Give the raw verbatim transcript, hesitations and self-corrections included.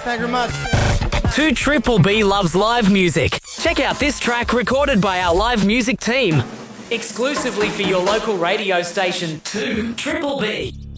Thank you very much. two Triple B loves live music. Check out this track recorded by our live music team. Exclusively for your local radio station, two Triple B.